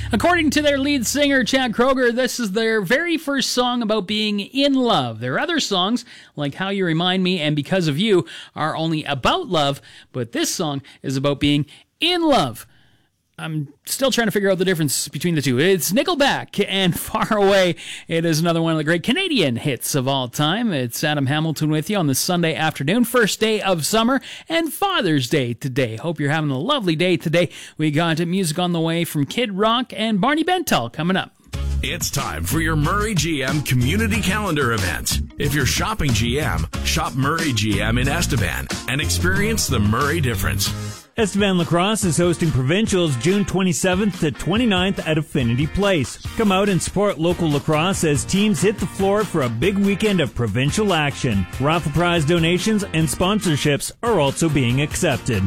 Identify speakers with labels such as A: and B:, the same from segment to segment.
A: According to their lead singer, Chad Kroeger, this is their very first song about being in love. Their other songs, like How You Remind Me and Because of You, are only about love, but this song is about being in love. I'm still trying to figure out the difference between the two. It's Nickelback and Far Away. It is another one of the great Canadian hits of all time. It's Adam Hamilton with you on this Sunday afternoon, first day of summer and Father's Day today. Hope you're having a lovely day today. We got music on the way from Kid Rock and Barney Bentall coming up.
B: It's time for your Murray GM Community Calendar event. If you're shopping GM, shop Murray GM in Estevan and experience the Murray difference.
C: Estevan Lacrosse is hosting Provincials June 27th to 29th at Affinity Place. Come out and support local lacrosse as teams hit the floor for a big weekend of provincial action. Raffle prize donations and sponsorships are also being accepted.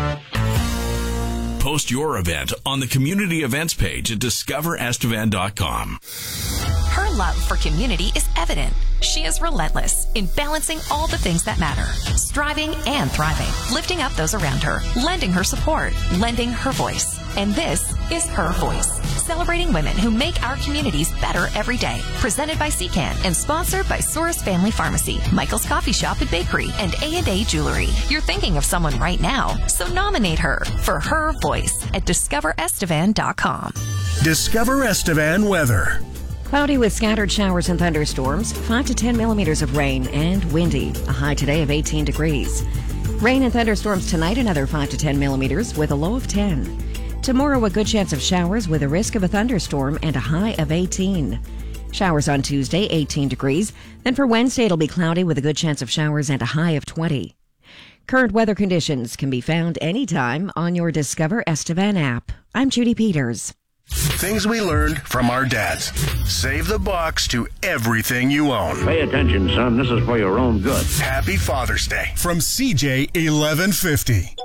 B: Post your event on the community events page at discoverestevan.com.
D: Her love for community is evident. She is relentless in balancing all the things that matter, striving and thriving, lifting up those around her, lending her support, lending her voice. And this is Her Voice, celebrating women who make our communities better every day. Presented by CCAN and sponsored by Souris Family Pharmacy, Michael's Coffee Shop and Bakery, and A&A Jewelry. You're thinking of someone right now, so nominate her for Her Voice at discoverestevan.com.
E: Discover Estevan weather.
F: Cloudy with scattered showers and thunderstorms, 5 to 10 millimeters of rain, and windy. A high today of 18 degrees. Rain and thunderstorms tonight, another 5 to 10 millimeters with a low of 10. Tomorrow, a good chance of showers with a risk of a thunderstorm and a high of 18. Showers on Tuesday, 18 degrees. Then for Wednesday, it'll be cloudy with a good chance of showers and a high of 20. Current weather conditions can be found anytime on your Discover Estevan app. I'm Judy Peters.
E: Things we learned from our dads. Save the box to everything you own.
G: Pay attention, son. This is for your own good.
E: Happy Father's Day from CJ 1150.